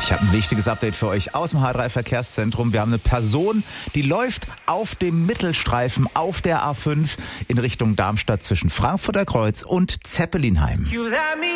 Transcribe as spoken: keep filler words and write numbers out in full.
Ich habe ein wichtiges Update für euch aus dem H drei Verkehrszentrum. Wir haben eine Person, die läuft auf dem Mittelstreifen auf der A fünf in Richtung Darmstadt zwischen Frankfurter Kreuz und Zeppelinheim.